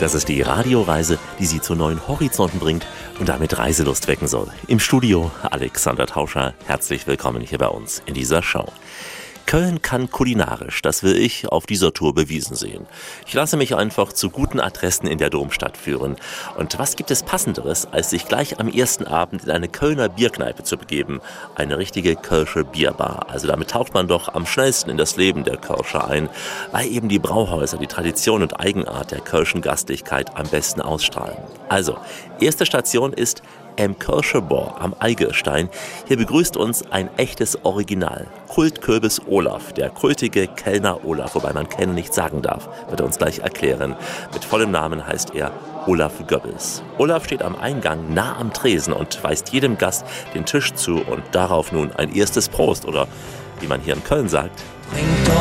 Das ist die Radioreise, die Sie zu neuen Horizonten bringt und damit Reiselust wecken soll. Im Studio Alexander Tauscher. Herzlich willkommen hier bei uns in dieser Show. Köln kann kulinarisch, das will ich auf dieser Tour bewiesen sehen. Ich lasse mich einfach zu guten Adressen in der Domstadt führen. Und was gibt es Passenderes, als sich gleich am ersten Abend in eine Kölner Bierkneipe zu begeben? Eine richtige Kölsche Bierbar. Also damit taucht man doch am schnellsten in das Leben der Kölscher ein, weil eben die Brauhäuser die Tradition und Eigenart der kölschen Gastlichkeit am besten ausstrahlen. Also, erste Station ist Kölsche Bar am Eigelstein. Hier begrüßt uns ein echtes Original. Kultkürbis Olaf, der kultige Kellner Olaf, wobei man Kellner nicht sagen darf, wird er uns gleich erklären. Mit vollem Namen heißt er Olaf Goebbels. Olaf steht am Eingang nah am Tresen und weist jedem Gast den Tisch zu und darauf nun ein erstes Prost oder, wie man hier in Köln sagt,